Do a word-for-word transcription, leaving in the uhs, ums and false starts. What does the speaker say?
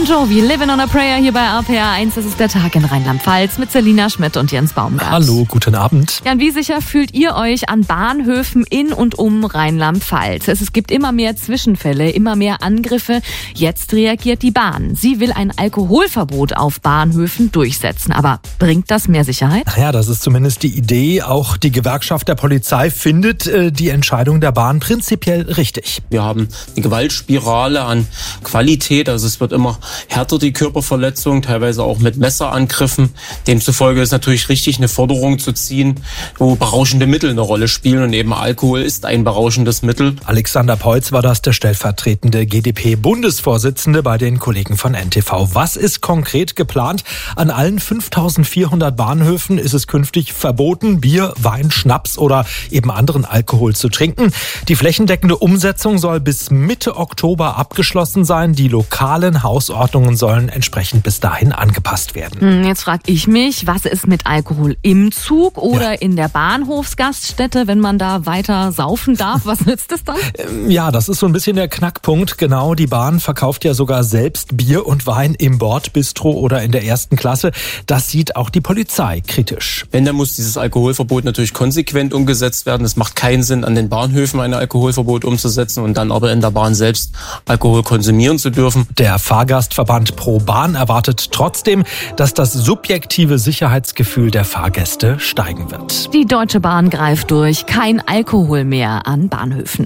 Jovi, Living on a Prayer hier bei R P R eins. Das ist der Tag in Rheinland-Pfalz mit Selina Schmidt und Jens Baumgart. Hallo, guten Abend. Jan, wie sicher fühlt ihr euch an Bahnhöfen in und um Rheinland-Pfalz? Es gibt immer mehr Zwischenfälle, immer mehr Angriffe. Jetzt reagiert die Bahn. Sie will ein Alkoholverbot auf Bahnhöfen durchsetzen. Aber bringt das mehr Sicherheit? Naja, das ist zumindest die Idee. Auch die Gewerkschaft der Polizei findet äh, die Entscheidung der Bahn prinzipiell richtig. Wir haben eine Gewaltspirale an Qualität. Also es wird immer härter, die Körperverletzung, teilweise auch mit Messerangriffen. Demzufolge ist natürlich richtig, eine Forderung zu ziehen, wo berauschende Mittel eine Rolle spielen. Und eben Alkohol ist ein berauschendes Mittel. Alexander Peutz war das, der stellvertretende G d P-Bundesvorsitzende bei den Kollegen von N T V. Was ist konkret geplant? An allen fünftausendvierhundert Bahnhöfen ist es künftig verboten, Bier, Wein, Schnaps oder eben anderen Alkohol zu trinken. Die flächendeckende Umsetzung soll bis Mitte Oktober abgeschlossen sein. Die lokalen Hausordnungen sollen entsprechend bis dahin angepasst werden. Jetzt frage ich mich, was ist mit Alkohol im Zug oder Ja. in der Bahnhofsgaststätte, wenn man da weiter saufen darf? Was nützt es dann? Ja, das ist so ein bisschen der Knackpunkt. Genau, die Bahn verkauft ja sogar selbst Bier und Wein im Bordbistro oder in der ersten Klasse. Das sieht auch die Polizei kritisch. Wenn, dann muss dieses Alkoholverbot natürlich konsequent umgesetzt werden. Es macht keinen Sinn, an den Bahnhöfen ein Alkoholverbot umzusetzen und dann aber in der Bahn selbst Alkohol konsumieren zu dürfen. Der Fahrgastverband Pro Bahn erwartet trotzdem, dass das subjektive Sicherheitsgefühl der Fahrgäste steigen wird. Die Deutsche Bahn greift durch. Kein Alkohol mehr an Bahnhöfen.